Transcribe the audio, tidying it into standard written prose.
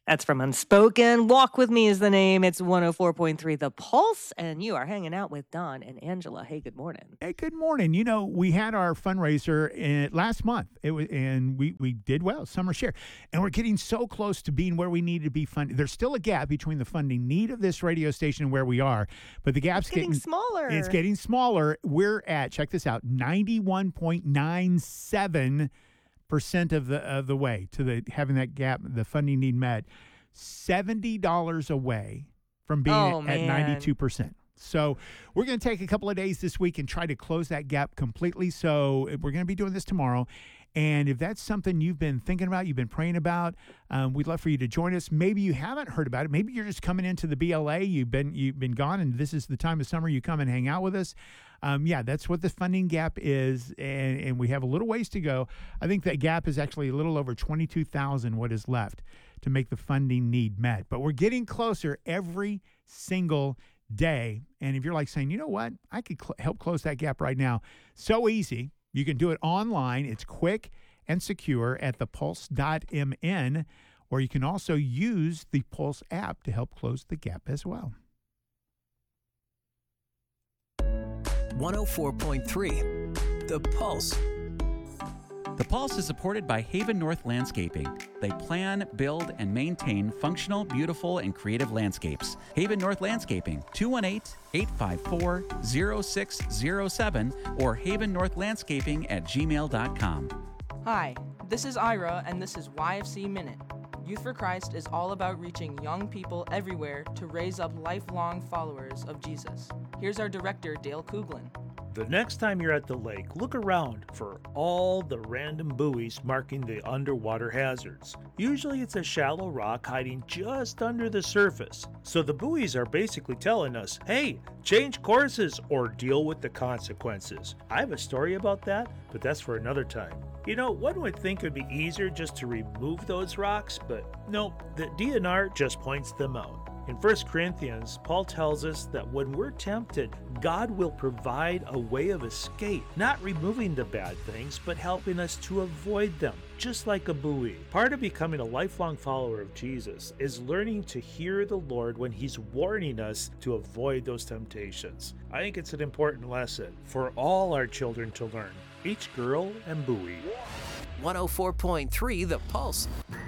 That's from Unspoken. Walk With Me is the name. It's 104.3 The Pulse, and you are hanging out with Don and Angela. Hey, good morning. Hey, good morning. You know, we had our fundraiser last month. We did well, Summer Share, and we're getting so close to being where we need to be funded. There's still a gap between the funding need of this radio station and where we are, but the gap's getting smaller. It's getting smaller. We're at, check this out, 91.97% of the way to having that gap, the funding need met. $70 away from being at 92%. So we're going to take a couple of days this week and try to close that gap completely. So we're going to be doing this tomorrow. And if that's something you've been thinking about, you've been praying about, we'd love for you to join us. Maybe you haven't heard about it. Maybe you're just coming into the BLA. You've been gone, and this is the time of summer you come and hang out with us. That's what the funding gap is, and we have a little ways to go. I think that gap is actually a little over $22,000 what is left to make the funding need met. But we're getting closer every single day. And if you're like saying, you know what, I could help close that gap right now. So easy. You can do it online. It's quick and secure at thepulse.mn, or you can also use the Pulse app to help close the gap as well. 104.3 The Pulse. The Pulse is supported by Haven North Landscaping. They plan, build, and maintain functional, beautiful, and creative landscapes. Haven North Landscaping, 218-854-0607 or havennorthlandscaping@gmail.com. Hi, this is Ira, and this is YFC Minute. Youth for Christ is all about reaching young people everywhere to raise up lifelong followers of Jesus. Here's our director, Dale Kuglin. The next time you're at the lake, look around for all the random buoys marking the underwater hazards. Usually it's a shallow rock hiding just under the surface. So the buoys are basically telling us, hey, change courses or deal with the consequences. I have a story about that, but that's for another time. You know, one would think it would be easier just to remove those rocks, but nope, the DNR just points them out. In 1 Corinthians, Paul tells us that when we're tempted, God will provide a way of escape, not removing the bad things, but helping us to avoid them, just like a buoy. Part of becoming a lifelong follower of Jesus is learning to hear the Lord when He's warning us to avoid those temptations. I think it's an important lesson for all our children to learn, each girl and buoy. 104.3 The Pulse.